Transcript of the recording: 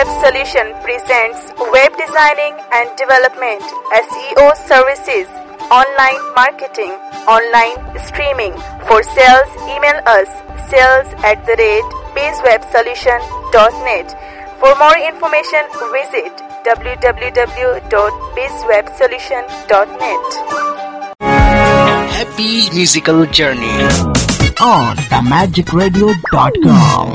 Web Solution presents web designing and development, SEO services, online marketing, online streaming. For sales, email us sales@bizwebsolution.net. For more information, visit www.bizwebsolution.net. Happy musical journey on themagicradio.com.